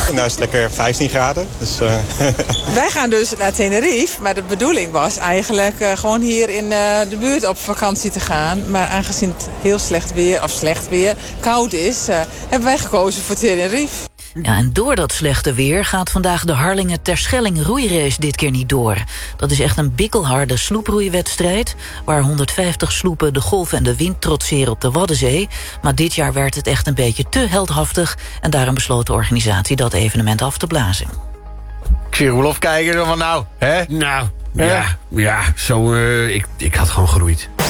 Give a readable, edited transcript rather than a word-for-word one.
En daar is het lekker 15 graden. Dus, Wij gaan dus naar Tenerife, maar de bedoeling was eigenlijk gewoon hier in de buurt op vakantie te gaan. Maar aangezien het heel slecht weer, koud is, hebben wij gekozen voor Tenerife. Ja, en door dat slechte weer gaat vandaag de Harlingen Terschelling roeirace dit keer niet door. Dat is echt een bikkelharde sloeproeiwedstrijd, waar 150 sloepen de golf en de wind trotseren op de Waddenzee. Maar dit jaar werd het echt een beetje te heldhaftig en daarom besloot de organisatie dat evenement af te blazen. Ik zie Roelof kijken van nou, hè? Nou, ja, zo, ik had gewoon geroeid.